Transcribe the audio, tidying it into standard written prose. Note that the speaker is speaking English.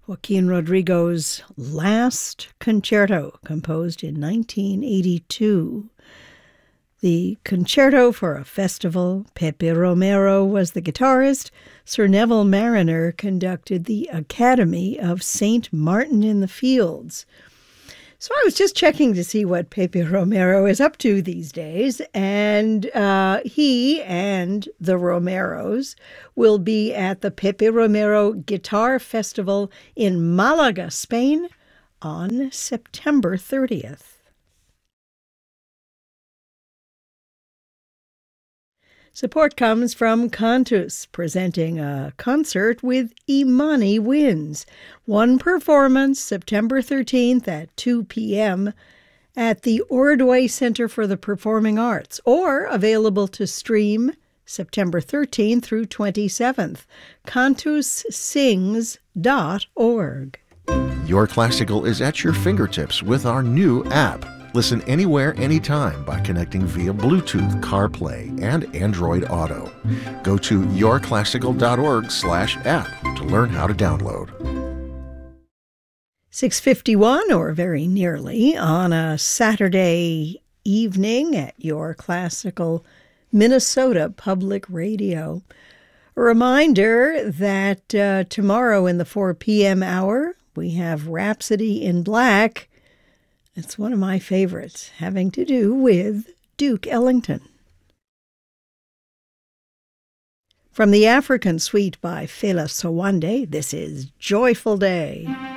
Joaquin Rodrigo's Last Concerto, composed in 1982. The Concerto for a Festival. Pepe Romero was the guitarist. Sir Neville Marriner conducted the Academy of St. Martin in the Fields. So I was just checking to see what Pepe Romero is up to these days, and he and the Romeros will be at the Pepe Romero Guitar Festival in Malaga, Spain, on September 30th. Support comes from Cantus, presenting a concert with Imani Winds. One performance, September 13th at 2 p.m. at the Ordway Center for the Performing Arts, or available to stream September 13th through 27th. CantusSings.org. Your Classical is at your fingertips with our new app. Listen anywhere, anytime by connecting via Bluetooth, CarPlay, and Android Auto. Go to yourclassical.org/app to learn how to download. 6:51, or very nearly, on a Saturday evening at Your Classical Minnesota Public Radio. A reminder that tomorrow in the 4 p.m. hour, we have Rhapsody in Black. It's one of my favorites, having to do with Duke Ellington. From the African Suite by Fela Sowande, this is Joyful Day.